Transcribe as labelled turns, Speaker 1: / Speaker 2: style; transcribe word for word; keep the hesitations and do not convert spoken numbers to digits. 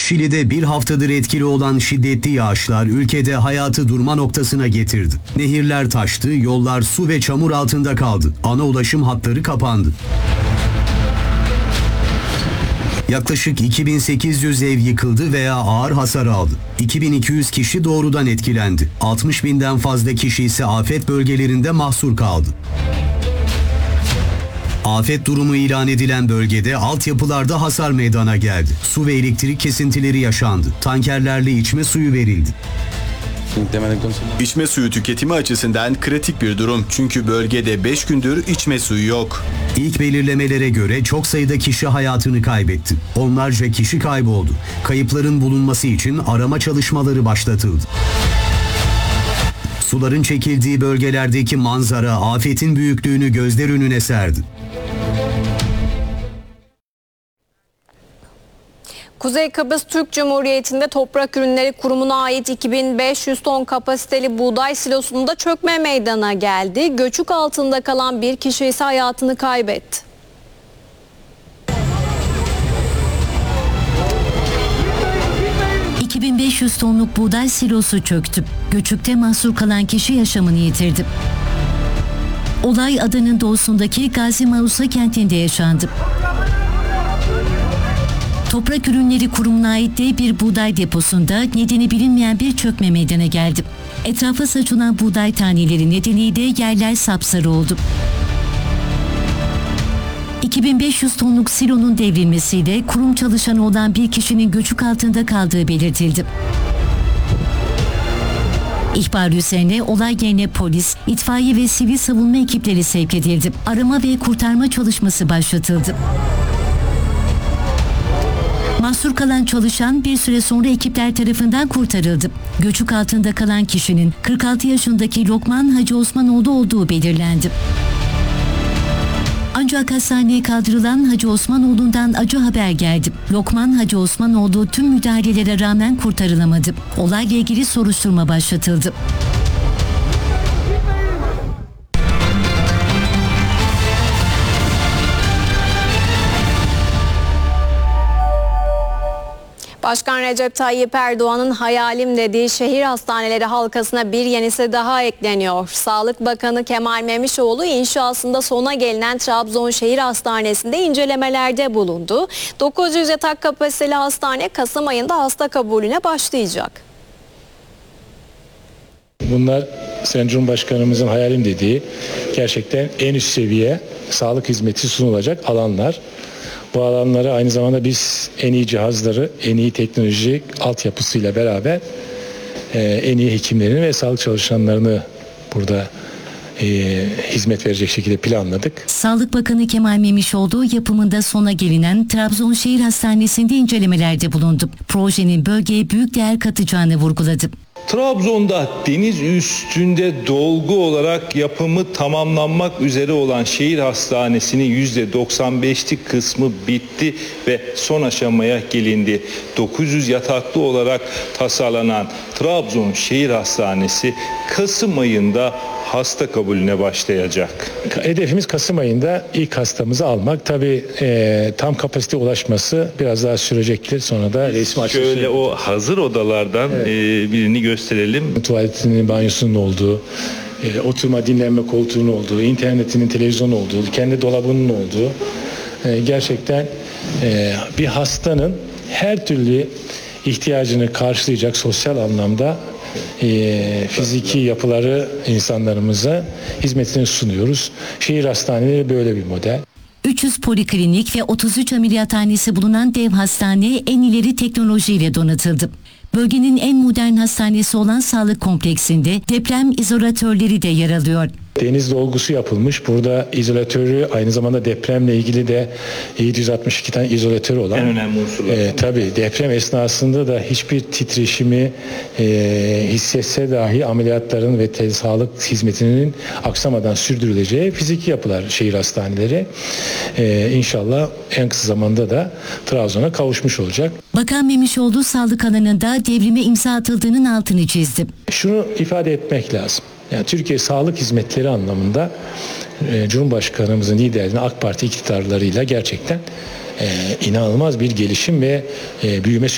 Speaker 1: Şili'de bir haftadır etkili olan şiddetli yağışlar ülkede hayatı durma noktasına getirdi. Nehirler taştı, yollar su ve çamur altında kaldı. Ana ulaşım hatları kapandı. Yaklaşık iki bin sekiz yüz ev yıkıldı veya ağır hasar aldı. iki bin iki yüz kişi doğrudan etkilendi. altmış binden fazla kişi ise afet bölgelerinde mahsur kaldı. Afet durumu ilan edilen bölgede altyapılarda hasar meydana geldi. Su ve elektrik kesintileri yaşandı. Tankerlerle içme suyu verildi.
Speaker 2: İçme suyu tüketimi açısından kritik bir durum. Çünkü bölgede beş gündür içme suyu yok.
Speaker 1: İlk belirlemelere göre çok sayıda kişi hayatını kaybetti. Onlarca kişi kayboldu. Kayıpların bulunması için arama çalışmaları başlatıldı. Suların çekildiği bölgelerdeki manzara afetin büyüklüğünü gözler önüne serdi.
Speaker 3: Kuzey Kıbrıs Türk Cumhuriyeti'nde Toprak Ürünleri Kurumu'na ait iki bin beş yüz ton kapasiteli buğday silosunda çökme meydana geldi. Göçük altında kalan bir kişi ise hayatını kaybetti.
Speaker 4: iki bin beş yüz tonluk buğday silosu çöktü. Göçükte mahsur kalan kişi yaşamını yitirdi. Olay adanın doğusundaki Gazi Mausa kentinde yaşandı. Toprak Ürünleri Kurumu'na ait de bir buğday deposunda nedeni bilinmeyen bir çökme meydana geldi. Etrafa saçılan buğday taneleri nedeniyle yerler sapsarı oldu. iki bin beş yüz tonluk silonun devrilmesiyle kurum çalışanı olan bir kişinin göçük altında kaldığı belirtildi. İhbar üzerine olay yerine polis, itfaiye ve sivil savunma ekipleri sevk edildi. Arama ve kurtarma çalışması başlatıldı. Mahsur kalan çalışan bir süre sonra ekipler tarafından kurtarıldı. Göçük altında kalan kişinin kırk altı yaşındaki Lokman Hacı Osmanoğlu olduğu belirlendi. Ancak hastaneye kaldırılan Hacı Osmanoğlu'ndan acı haber geldi. Lokman Hacı Osmanoğlu tüm müdahalelere rağmen kurtarılamadı. Olayla ilgili soruşturma başlatıldı.
Speaker 3: Başkan Recep Tayyip Erdoğan'ın hayalim dediği şehir hastaneleri halkasına bir yenisi daha ekleniyor. Sağlık Bakanı Kemal Memişoğlu inşasında sona gelinen Trabzon Şehir Hastanesi'nde incelemelerde bulundu. dokuz yüz yatak kapasiteli hastane Kasım ayında hasta kabulüne başlayacak.
Speaker 5: Bunlar Sayın Cumhurbaşkanımızın hayalim dediği gerçekten en üst seviye sağlık hizmeti sunulacak alanlar. Bu alanları aynı zamanda biz en iyi cihazları, en iyi teknolojik altyapısıyla beraber e, en iyi hekimlerini ve sağlık çalışanlarını burada e, hizmet verecek şekilde planladık.
Speaker 4: Sağlık Bakanı Kemal Memişoğlu yapımında sona gelinen Trabzon Şehir Hastanesi'nde incelemelerde bulundu. Projenin bölgeye büyük değer katacağını vurguladı.
Speaker 6: Trabzon'da deniz üstünde dolgu olarak yapımı tamamlanmak üzere olan şehir hastanesinin yüzde doksan beşlik kısmı bitti ve son aşamaya gelindi. dokuz yüz yataklı olarak tasarlanan Trabzon Şehir Hastanesi Kasım ayında hasta kabulüne başlayacak.
Speaker 5: Hedefimiz Kasım ayında ilk hastamızı almak. Tabii e, tam kapasite ulaşması biraz daha sürecektir. Sonra da resmi açılışı.
Speaker 6: Şöyle o hazır odalardan evet. e, birini gösterelim.
Speaker 5: Tuvaletinin, banyosunun olduğu, e, oturma dinlenme koltuğunun olduğu, internetinin, televizyonun olduğu, kendi dolabının olduğu e, gerçekten e, bir hastanın her türlü ihtiyacını karşılayacak sosyal anlamda E, fiziki yapıları insanlarımıza hizmetini sunuyoruz. Şehir hastaneleri böyle bir model.
Speaker 4: üç yüz poliklinik ve otuz üç ameliyathanesi bulunan dev hastane en ileri teknolojiyle donatıldı. Bölgenin en modern hastanesi olan sağlık kompleksinde deprem izolatörleri de yer alıyor.
Speaker 5: Deniz dolgusu yapılmış. Burada izolatörü aynı zamanda depremle ilgili de yedi yüz altmış iki tane izolatör olan.
Speaker 6: En önemli unsurlar.
Speaker 5: E, tabii deprem esnasında da hiçbir titreşimi e, hissetse dahi ameliyatların ve te- sağlık hizmetinin aksamadan sürdürüleceği fiziki yapılar şehir hastaneleri. E, İnşallah en kısa zamanda da Trabzon'a kavuşmuş olacak.
Speaker 4: Bakan Memişoğlu sağlık alanında devrime imza atıldığının altını çizdi.
Speaker 5: Şunu ifade etmek lazım. Yani Türkiye sağlık hizmetleri anlamında e, Cumhurbaşkanımızın liderliğinde AK Parti iktidarlarıyla gerçekten e, inanılmaz bir gelişim ve e, büyüme